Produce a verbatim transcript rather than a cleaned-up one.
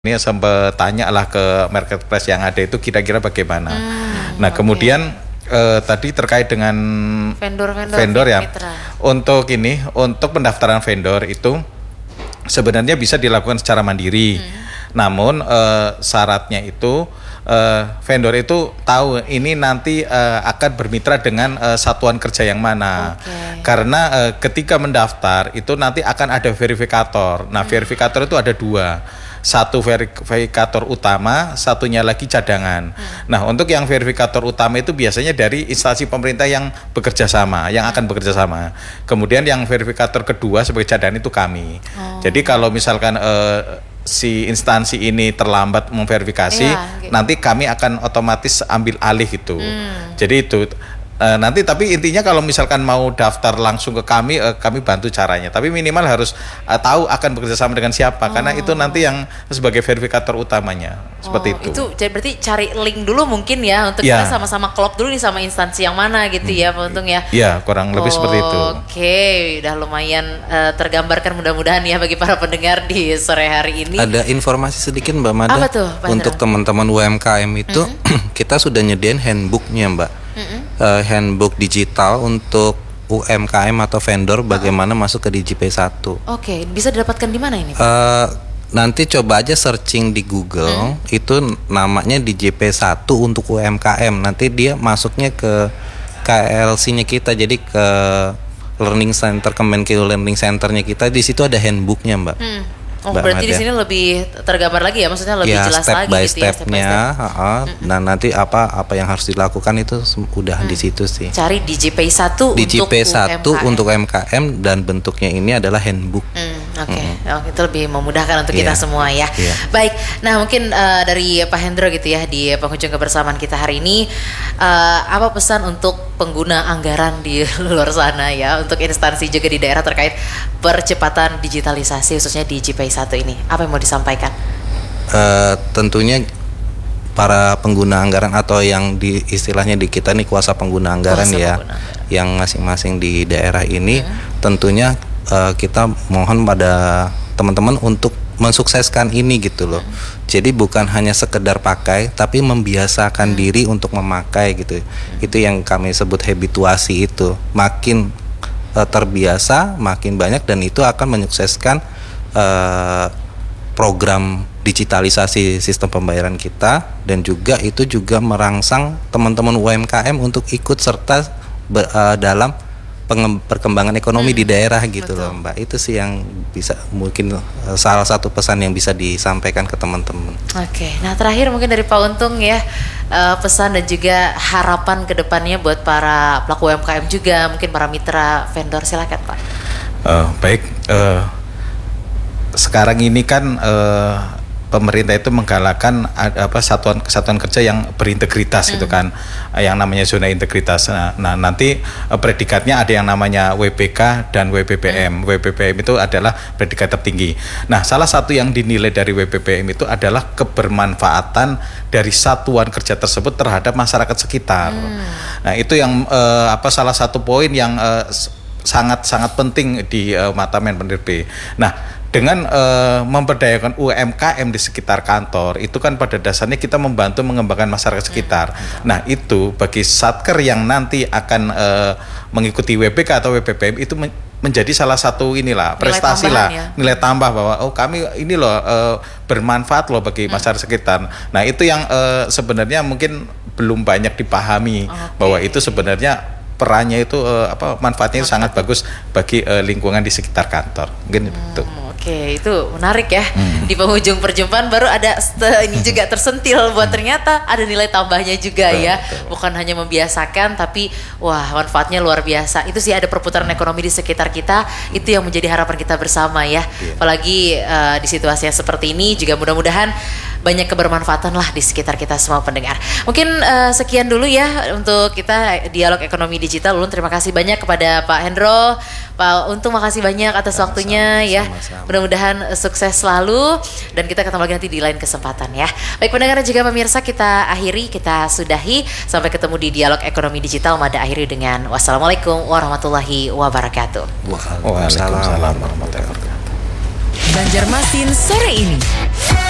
Ini sempat tanya lah ke marketplace yang ada itu kira-kira bagaimana. Hmm, nah okay. kemudian eh, tadi terkait dengan vendor-vendor vendor ya, mitra. Untuk ini, untuk pendaftaran vendor itu sebenarnya bisa dilakukan secara mandiri. Hmm. Namun eh, syaratnya itu eh, vendor itu tahu ini nanti eh, akan bermitra dengan eh, satuan kerja yang mana. Okay. Karena eh, ketika mendaftar itu nanti akan ada verifikator. Nah, hmm. verifikator itu ada dua. Satu verifikator utama, satunya lagi cadangan. Hmm. Nah, untuk yang verifikator utama itu biasanya dari instansi pemerintah yang bekerja sama, yang akan bekerja sama. Kemudian yang verifikator kedua sebagai cadangan itu kami. Oh. Jadi kalau misalkan uh, si instansi ini terlambat memverifikasi, iya, gitu. Nanti kami akan otomatis ambil alih itu. Hmm. Jadi itu. Uh, nanti tapi intinya kalau misalkan mau daftar langsung ke kami, uh, kami bantu caranya. Tapi minimal harus uh, tahu akan bekerja sama dengan siapa, oh. karena itu nanti yang sebagai verifikator utamanya. Seperti oh, itu. Itu jadi berarti cari link dulu mungkin ya untuk ya. Kita sama-sama klop dulu nih sama instansi yang mana gitu hmm. ya Pak Untung ya. Iya, kurang lebih oh, seperti itu. Oke, okay. Udah lumayan uh, tergambarkan mudah-mudahan ya bagi para pendengar di sore hari ini. Ada informasi sedikit Mbak Mada. Apa tuh, Pak untuk teman-teman U M K M itu mm-hmm. kita sudah nyediain handbooknya Mbak. Mm-hmm. Uh, handbook digital untuk U M K M atau vendor bagaimana uh-huh. masuk ke D J P satu. Oke, okay. Bisa didapatkan di mana ini? Uh, nanti coba aja searching di Google, hmm. itu namanya D J P satu untuk U M K M. Nanti dia masuknya ke K L C-nya kita, jadi ke Learning Center, Kemenkeu Learning Center-nya kita. Di situ ada handbooknya, Mbak. Hmm. Oh, Mbak berarti di sini lebih tergambar lagi ya, maksudnya lebih ya, jelas step lagi by gitu ya, step by step. Uh-uh. Mm-hmm. Nah, nanti apa apa yang harus dilakukan itu udah hmm. di situ sih. Cari D J P satu D J P untuk satu U M K M. untuk U M K M dan bentuknya ini adalah handbook. Hmm, Oke, okay. mm-hmm. oh, itu lebih memudahkan untuk yeah. kita semua ya. Yeah. Baik, nah mungkin uh, dari Pak Hendro gitu ya di penghujung kebersamaan kita hari ini, uh, apa pesan untuk pengguna anggaran di luar sana ya, untuk instansi juga di daerah terkait percepatan digitalisasi khususnya di D J P satu ini, apa yang mau disampaikan? Uh, tentunya para pengguna anggaran atau yang di istilahnya di kita nih kuasa pengguna anggaran kuasa ya, pengguna anggaran. Yang masing-masing di daerah ini hmm. tentunya uh, kita mohon pada teman-teman untuk mensukseskan ini gitu loh. Hmm. Jadi bukan hanya sekedar pakai, tapi membiasakan hmm. diri untuk memakai gitu. Hmm. Itu yang kami sebut habituasi itu. Makin uh, terbiasa, makin banyak dan itu akan menyukseskan uh, program digitalisasi sistem pembayaran kita, dan juga itu juga merangsang teman-teman U M K M untuk ikut serta ber, uh, dalam pengem, perkembangan ekonomi hmm, di daerah gitu betul. Loh Mbak. Itu sih yang bisa mungkin uh, salah satu pesan yang bisa disampaikan ke teman-teman. Oke, nah terakhir mungkin dari Pak Untung ya, uh, pesan dan juga harapan kedepannya buat para pelaku U M K M juga, mungkin para mitra vendor, silakan Pak. Uh, baik, uh, sekarang ini kan uh, pemerintah itu menggalakkan apa satuan kesatuan kerja yang berintegritas mm. gitu kan, yang namanya zona integritas. Nah, nah nanti uh, predikatnya ada yang namanya W P K dan W P P M. Mm. W P P M itu adalah predikat tertinggi. Nah, salah satu yang dinilai dari W P P M itu adalah kebermanfaatan dari satuan kerja tersebut terhadap masyarakat sekitar. Mm. Nah, itu yang uh, apa salah satu poin yang uh, sangat sangat penting di uh, mata Menpan R B. Nah, dengan uh, memberdayakan U M K M di sekitar kantor, itu kan pada dasarnya kita membantu mengembangkan masyarakat sekitar. Hmm. Nah, itu bagi satker yang nanti akan uh, mengikuti W P K atau W P P M itu men- menjadi salah satu inilah prestasi lah, ya. Nilai tambah bahwa oh kami ini loh uh, bermanfaat loh bagi hmm. masyarakat sekitar. Nah, itu yang uh, sebenarnya mungkin belum banyak dipahami, okay. bahwa itu sebenarnya perannya itu uh, apa manfaatnya itu sangat bagus bagi uh, lingkungan di sekitar kantor. Mungkin hmm. itu. Oke, itu menarik ya. Hmm. Di penghujung perjumpaan baru ada st- ini juga tersentil buat ternyata ada nilai tambahnya juga betul, ya. Betul. Bukan hanya membiasakan, tapi wah manfaatnya luar biasa. Itu sih ada perputaran hmm. ekonomi di sekitar kita. Itu yang menjadi harapan kita bersama ya. Yeah. Apalagi uh, di situasi yang seperti ini juga mudah-mudahan banyak kebermanfaatan lah di sekitar kita semua pendengar. Mungkin uh, sekian dulu ya untuk kita dialog ekonomi digital. Ulun terima kasih banyak kepada Pak Hendro, Pak Untung, makasih banyak atas sama, waktunya sama, ya. Sama-sama. Mudah-mudahan sukses selalu dan kita ketemu lagi nanti di lain kesempatan ya. Baik pendengar dan juga pemirsa, kita akhiri, kita sudahi. Sampai ketemu di dialog ekonomi digital. Mada akhiri dengan wassalamualaikum warahmatullahi wabarakatuh. Waalaikumsalam warahmatullahi wabarakatuh. Banjarmasin sore ini.